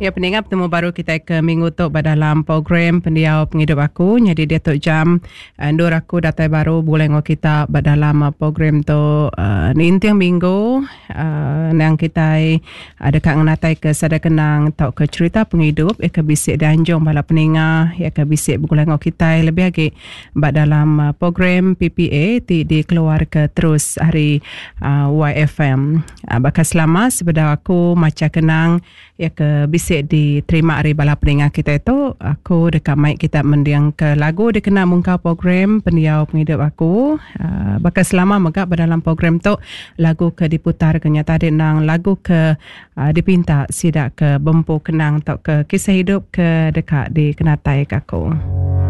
Ya, pendengar, bertemu baru kita ke minggu tu dalam program Pendiau Penghidup Aku. Jadi dia tu jam ndur aku datai baru boleh ngau kita dalam program tu ni intiang minggu yang kita ada kat ngatai ke sada kenang tau ke cerita penghidup ke bisik danjong bala pendengar ke bisik boleh ngau kita lebih lagi dalam program PPA dikeluar ke terus hari YFM. Bakal selama sebedah aku macam kenang ke bisik diterima dari bala pendengar kita itu, aku dekat mic kita mendiang ke lagu dikenal muka program Pendiau Penghidup Aku. Bakal selama megak dalam program tu lagu ke diputar ke nyata nang lagu ke dipinta sidak ke bempu kenang atau ke kisah hidup ke dekat di kenatai aku.